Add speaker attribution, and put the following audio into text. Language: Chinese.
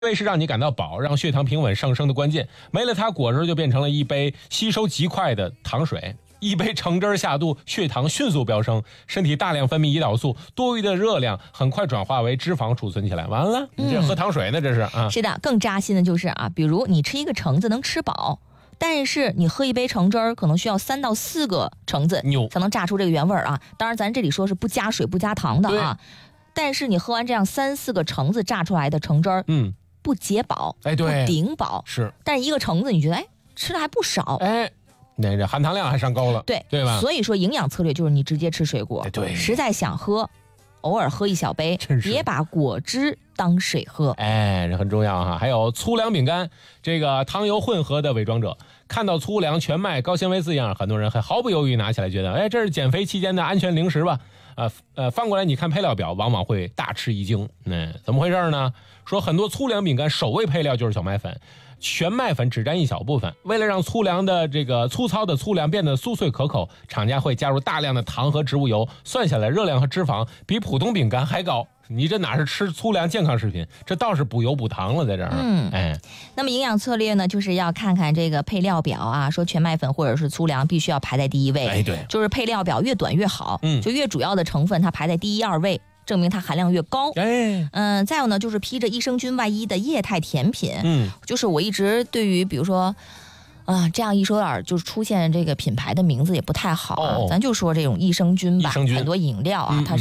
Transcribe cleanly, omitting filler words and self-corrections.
Speaker 1: 味是让你感到饱，让血糖平稳上升的关键。没了它，果汁就变成了一杯吸收极快的糖水。一杯橙汁下肚，血糖迅速飙升，身体大量分泌胰岛素，多余的热量很快转化为脂肪储存起来。完了，你这喝糖水呢？这是啊。
Speaker 2: 是的，更扎心的就是啊，比如你吃一个橙子能吃饱，但是你喝一杯橙汁儿，可能需要3到4个橙子才能榨出这个原味啊。当然，咱这里说是不加水不加糖的啊。但是你喝完这样3、4个橙子榨出来的橙汁儿，不解饱，
Speaker 1: 对，
Speaker 2: 不顶饱，
Speaker 1: 是。
Speaker 2: 但是一个橙子，你觉得吃的还不少，
Speaker 1: 那这含糖量还上高了，对吧？
Speaker 2: 所以说营养策略就是你直接吃水果，
Speaker 1: 对，
Speaker 2: 实在想喝，偶尔喝一小杯，别把果汁当水喝。
Speaker 1: 这很重要哈。还有粗粮饼干，这个糖油混合的伪装者，看到粗粮、全麦、高纤维字样，很多人还毫不犹豫拿起来，觉得这是减肥期间的安全零食吧？翻过来你看配料表，往往会大吃一惊。怎么回事呢？说很多粗粮饼干首位配料就是小麦粉。全麦粉只占一小部分，为了让粗糙的粗粮变得酥脆可口，厂家会加入大量的糖和植物油，算下来热量和脂肪比普通饼干还高。你这哪是吃粗粮健康食品，这倒是补油补糖了，在这儿。
Speaker 2: 那么营养策略呢，就是要看看这个配料表啊，说全麦粉或者是粗粮必须要排在第一位。
Speaker 1: 对，
Speaker 2: 就是配料表越短越好，就越主要的成分它排在第1、2位。证明它含量越高。再有呢，就是披着益生菌外衣的液态甜品。就是我一直对于比如说这样一说点就是出现这个品牌的名字也不太好啊，咱就说这种益生菌吧，很多饮料啊，它是